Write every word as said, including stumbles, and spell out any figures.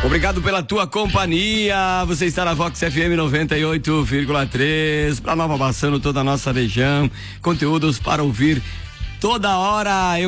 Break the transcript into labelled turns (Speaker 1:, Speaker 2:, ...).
Speaker 1: Obrigado pela tua companhia. Você está na Vox F M noventa e oito vírgula três, para Nova Bassano, toda a nossa região. Conteúdos para ouvir toda hora. Eu